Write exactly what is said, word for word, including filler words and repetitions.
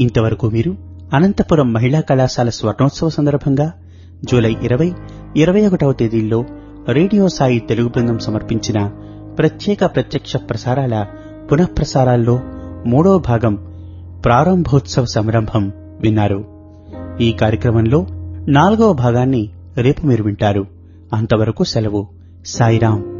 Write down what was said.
ఇంతవరకు మీరు అనంతపురం మహిళా కళాశాల స్వర్ణోత్సవ సందర్భంగా జూలై ఇరవై ఇరవై ఒకటవ తేదీల్లో రేడియో సాయి తెలుగు బృందం సమర్పించిన ప్రత్యేక ప్రత్యక్ష ప్రసారాల పునఃప్రసారాల్లో మూడో భాగం ప్రారంభోత్సవ సంరంభం విన్నారు. ఈ కార్యక్రమంలో నాలుగవ భాగాన్ని రేపు మీరు వింటారు. అంతవరకు సెలవు. సాయిరాం.